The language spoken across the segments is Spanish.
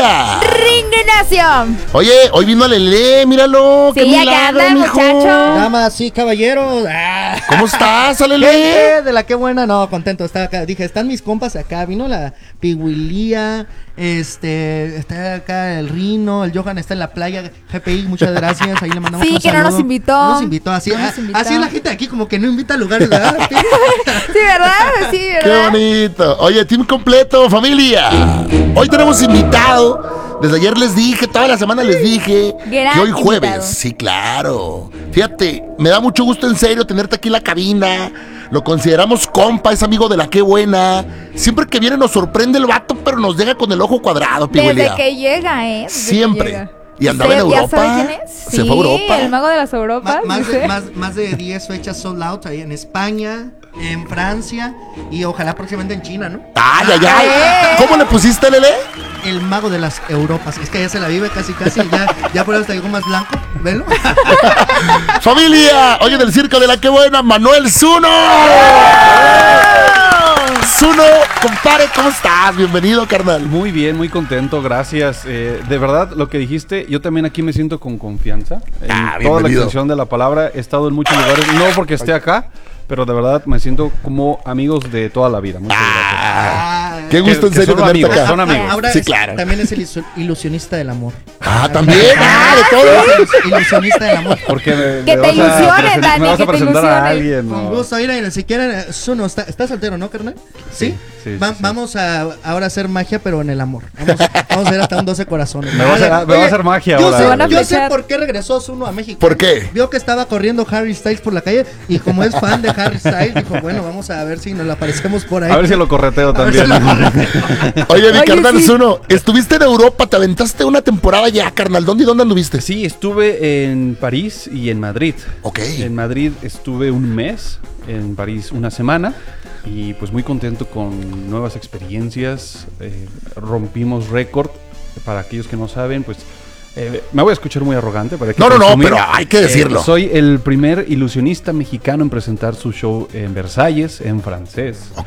familia? ¡Ring Ignacio! Oye, hoy vino Lele, míralo. Sí, qué acá milagro, anda el mijo. muchacho. Damas y caballeros. ¿Cómo estás, Lele? Gente de la que buena, no, contento, está acá. Dije, están mis compas acá, vino la Pihuilía, está acá el Rino, el Johan está en la playa, GPI, muchas gracias, ahí le mandamos Sí, un que no saludo. nos invitó. No nos invitó, así, No nos invitó. así es la gente de aquí, como que no invita a lugares, ¿verdad? Sí, ¿verdad? Sí, Qué ¿verdad? bonito. Oye, team completo, familia. Hoy tenemos invitado. Desde ayer les dije, toda la semana les dije Gran que hoy jueves. invitado. Sí, claro. Fíjate, me da mucho gusto en serio tenerte aquí en la cabina. Lo consideramos compa, es amigo de la Qué Buena. Siempre que viene nos sorprende el vato, pero nos deja con el ojo cuadrado, Pihuelia. Desde que llega, ¿eh? Desde Siempre. que llega. Y andaba en ¿Ya Europa. sabe quién es? Se fue a Europa. El mago de las Europas. dice. Más de 10 fechas sold out ahí en España, en Francia y ojalá próximamente en China, ¿no? Ay, ay, ay. ¿Cómo le pusiste, Lele? El mago de las Europas, es que ya se la vive casi, ya por eso te digo más blanco, ¿velo? Familia, oye, del circo de la Qué Buena, Manuel Zuno. Zuno, compadre, ¿cómo estás? Bienvenido, carnal. Muy bien, muy contento, gracias. De verdad, lo que dijiste, yo también aquí me siento con confianza. En toda la bienvenido. extensión de la palabra, he estado en muchos lugares, no porque esté acá, pero de verdad me siento como amigos de toda la vida. Muchas gracias. Qué gusto, en que serio, son tenerte amigos, acá. son amigos. Ahora Sí, claro. también es el ilusionista del amor. También. De todo. Ilusionista del amor. Porque Que te ilusiones, Dani, me vas que a te presentar a ilusiones. alguien. Con ¿no? gusto, mira, si quieren, Zuno, ¿está soltero, no, carnal? ¿Sí? Sí, sí. Vamos a ahora hacer magia, pero en el amor. Vamos a ir hasta un 12 corazones. Me va a hacer magia yo ahora. sé, Van a yo sé flechar. por qué regresó Zuno a México. ¿Por qué? Vio que estaba corriendo Harry Styles por la calle y como es fan de Harry Styles, dijo, bueno, vamos a ver si nos la aparecemos por ahí. A ver si lo correteo A ver si también. Oye, mi Oye, carnal sí. Zuno, estuviste en Europa, te aventaste una temporada ya, carnal. ¿Dónde anduviste? Sí, estuve en París y en Madrid. Ok. En Madrid estuve un mes, en París una semana y pues muy contento con nuevas experiencias. Rompimos récord. Para aquellos que no saben, pues me voy a escuchar muy arrogante. Pero hay que No, presumir. pero hay que decirlo. Soy el primer ilusionista mexicano en presentar su show en Versalles, en francés. Ok.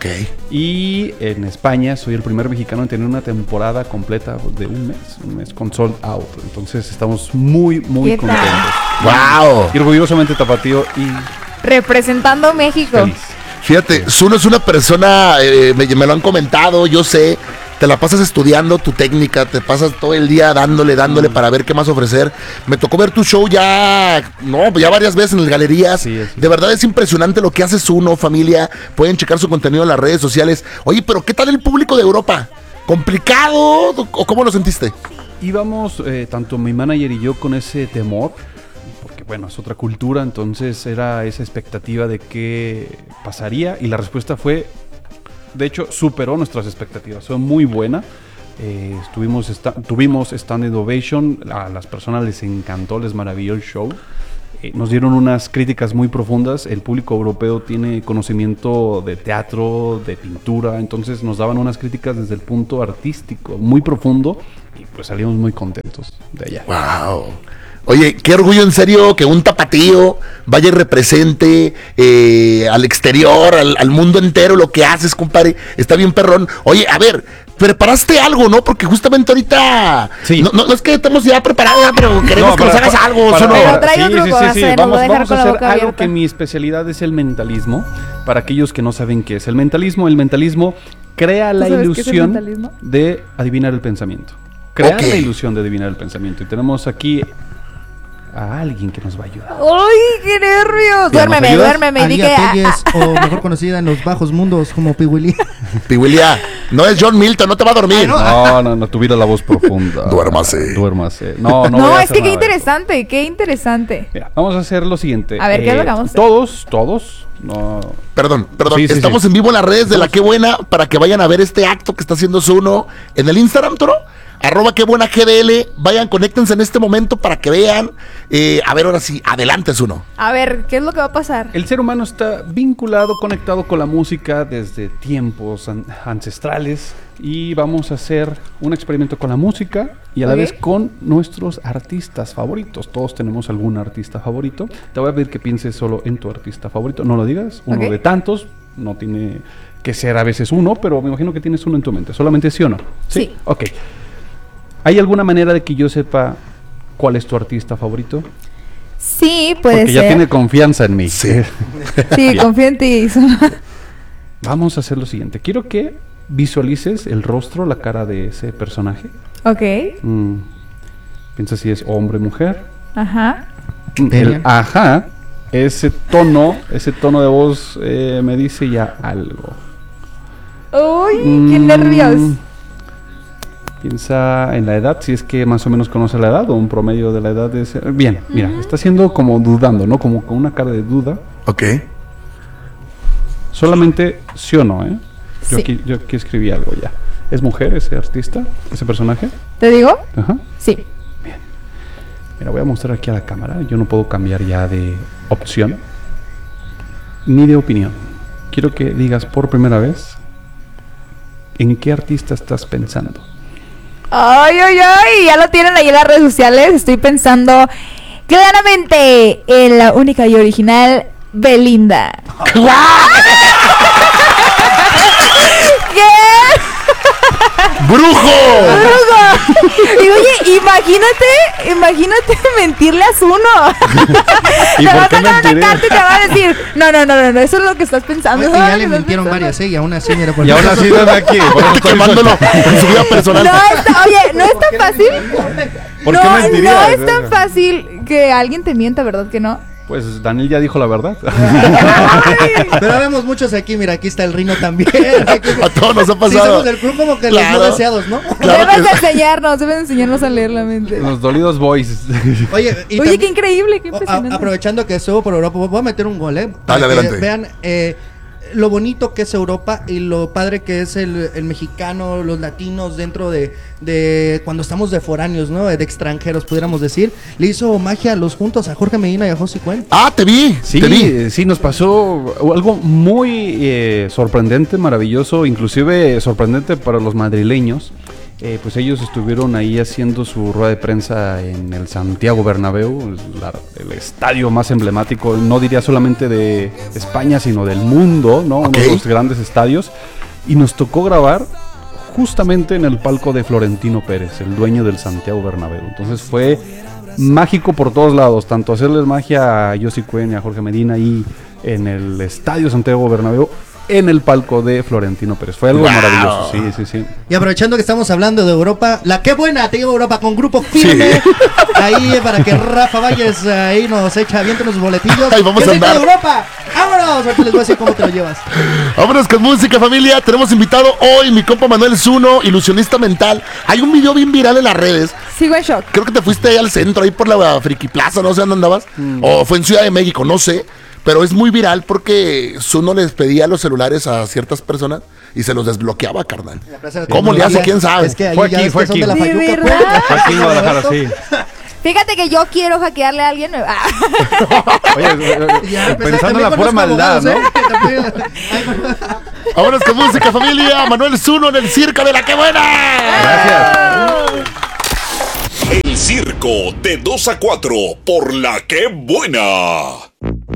Y en España soy el primer mexicano en tener una temporada completa de un mes con sold out. Entonces estamos muy, muy ¿Qué tal? contentos. Wow. Y orgullosamente tapatío y Representando México. feliz. Fíjate, Zuno es una persona, me lo han comentado, yo sé, te la pasas estudiando tu técnica, te pasas todo el día dándole para ver qué más ofrecer. Me tocó ver tu show ya varias veces en las galerías. Sí, De verdad es impresionante lo que hace Zuno, familia. Pueden checar su contenido en las redes sociales. Oye, pero ¿qué tal el público de Europa? ¿Complicado o cómo lo sentiste? Íbamos, tanto mi manager y yo, con ese temor, porque bueno, es otra cultura, entonces era esa expectativa de qué pasaría y la respuesta fue, de hecho, superó nuestras expectativas, fue muy buena. Tuvimos standing ovation, a las personas les encantó, les maravilló el show. Nos dieron unas críticas muy profundas. El público europeo tiene conocimiento de teatro, de pintura, entonces nos daban unas críticas desde el punto artístico muy profundo y pues salimos muy contentos de allá. Wow. Oye, qué orgullo en serio que un tapatío vaya y represente al exterior, al mundo entero lo que haces, compadre. Está bien perrón. Oye, a ver, preparaste algo, ¿no? Porque justamente ahorita Sí. no es que estemos ya preparados, pero queremos que nos hagas algo. para- Zuno. Pero trae un truco, va a ser, nos va a dejar Vamos con a la hacer boca algo abierta. que mi especialidad es el mentalismo. Para aquellos que no saben qué es el mentalismo crea la sabes qué es el ilusión mentalismo? de adivinar el pensamiento. Crear Ok. la ilusión de adivinar el pensamiento. Y tenemos aquí a alguien que nos va a ayudar. ¡Ay, qué nervios! Bien, ¿nos ayudas? Duérmeme. Y di Alia que... Telles, o mejor conocida en los bajos mundos como Pihuilía. Pihuilia, no es John Milton, no te va a dormir. No, tuviera la voz profunda. Duérmase. No, voy No, a es hacer que qué nada. interesante, qué interesante. Mira, vamos a hacer lo siguiente. A ver, ¿qué es lo que vamos a hacer? Todos. No. Perdón, Sí, sí, estamos sí. en vivo en las redes de La Qué Buena para que vayan a ver este acto que está haciendo Zuno en el Instagram, Toro. @Qué Buena GDL, vayan, conéctense en este momento para que vean. A ver, ahora sí, adelante, Zuno. A ver, ¿qué es lo que va a pasar? El ser humano está vinculado, conectado con la música desde tiempos ancestrales y vamos a hacer un experimento con la música y a la Ok. vez con nuestros artistas favoritos. Todos tenemos algún artista favorito. Te voy a pedir que pienses solo en tu artista favorito. No lo digas, uno Ok. de tantos. No tiene que ser a veces uno, pero me imagino que tienes uno en tu mente. ¿Solamente sí o no? Sí. Ok. ¿Hay alguna manera de que yo sepa cuál es tu artista favorito? Sí, puede Porque ser. ya tiene confianza en mí. Sí. Sí, confío en ti. Vamos a hacer lo siguiente. Quiero que visualices el rostro, la cara de ese personaje. Ok. Piensa si es hombre o mujer. Ajá. El ajá, ese tono de voz me dice ya algo. Uy, qué nervios. Piensa en la edad, si es que más o menos conoce la edad o un promedio de la edad de ese. Bien, mira, está haciendo como dudando, ¿no? Como con una cara de duda. Ok. Solamente sí o no, ¿eh? Sí. Yo aquí escribí algo ya. ¿Es mujer ese artista, ese personaje? ¿Te digo? Ajá. Sí. Mira, voy a mostrar aquí a la cámara. Yo no puedo cambiar ya de opción ni de opinión. Quiero que digas por primera vez en qué artista estás pensando. Ay, ay, ay. Ya lo tienen ahí en las redes sociales. Estoy pensando claramente en la única y original Belinda. ¿Qué? ¡Brujo! Y oye, imagínate mentirle a Zuno. ¿Y Te por va a qué sacar una mentiré? carta y te va a decir, no, eso es lo que estás pensando. Y eso es ya lo le que estás mintieron pensando. varias, y aún así, mira, por Y aún así no aquí. Por eso estoy Quemándolo en su vida personal. No es tan fácil. ¿Por qué mentirías? No es tan fácil que alguien te mienta, ¿verdad que no? Pues Daniel ya dijo la verdad. Pero habemos muchos aquí, mira, aquí está el Rino también. A todos nos ha Sí, pasado. somos el club como que Claro. los no deseados, ¿no? Claro Deben enseñarnos a leer la mente. Los dolidos boys. Oye, y Oye, también- qué increíble, qué impresionante. aprovechando que estuvo por Europa, voy a meter un gol, ¿eh? Para Dale, que adelante. vean lo bonito que es Europa y lo padre que es el mexicano, los latinos dentro de cuando estamos de foráneos, ¿no? De extranjeros, pudiéramos decir. Le hizo magia a los juntos, a Jorge Medina y a José Cuen. Ah, te vi. Sí, Te vi. sí, nos pasó algo muy sorprendente, maravilloso, inclusive sorprendente para los madrileños. Pues ellos estuvieron ahí haciendo su rueda de prensa en el Santiago Bernabéu, el estadio más emblemático, no diría solamente de España, sino del mundo, ¿no? Ok. Uno de los grandes estadios. Y nos tocó grabar justamente en el palco de Florentino Pérez, el dueño del Santiago Bernabéu. Entonces fue mágico por todos lados, tanto hacerles magia a Yossi Cuen y a Jorge Medina ahí en el estadio Santiago Bernabéu, en el palco de Florentino Pérez. Fue algo Wow. maravilloso, sí, sí, sí. Y aprovechando que estamos hablando de Europa, la qué buena te lleva Europa con grupo firme. Ahí para que Rafa Valles ahí nos aviente unos boletillos. Ahí vamos ¡Yo a soy de andar! Europa! ¡Vámonos! Ahorita les voy a decir cómo te lo llevas. Vámonos con música, familia. Tenemos invitado hoy mi compa Manuel Zuno, ilusionista mental. Hay un video bien viral en las redes. Sigo en shock. Creo que te fuiste ahí al centro, ahí por la Friki Plaza, no sé dónde andabas. O fue en Ciudad de México, no sé. Pero es muy viral porque Zuno les pedía los celulares a ciertas personas y se los desbloqueaba, carnal. ¿Cómo le hace? ¿Quién sabe? Es que ahí Fue ya aquí, ves fue que son de aquí. la ¿De Fayuca, verdad? pues. Aquí en Guadalajara, sí. Fíjate que yo quiero hackearle a alguien. Oye, Ya, pues, pensando en la también pura conozco maldad, abogados, ¿no? ¿eh? Que también- Vámonos con música, familia. Manuel Zuno en el circo de la que buena. Gracias. El circo de 2 a 4 por la que buena.